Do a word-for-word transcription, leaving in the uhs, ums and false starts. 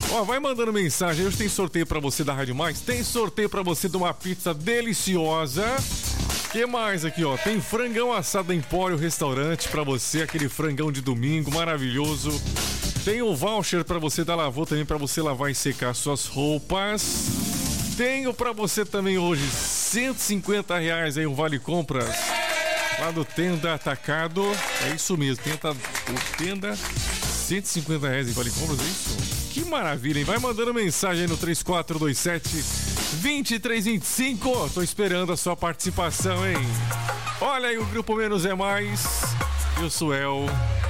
Ó, vai mandando mensagem. Hoje tem sorteio pra você da Rádio Mais. Tem sorteio pra você de uma pizza deliciosa. Que mais aqui, ó? Tem frangão assado Empório Restaurante pra você, aquele frangão de domingo maravilhoso. Tem o voucher pra você da Lavô também, pra você lavar e secar suas roupas. Tenho pra você também hoje cento e cinquenta reais aí, um vale compras lá do Tenda Atacado. É isso mesmo, Tenda, o Tenda, cento e cinquenta reais em vale compras, é isso? Que maravilha, hein? Vai mandando mensagem aí no três quatro dois sete, dois três dois cinco. Tô esperando a sua participação, hein? Olha aí, o Grupo Menos é Mais. Eu sou El.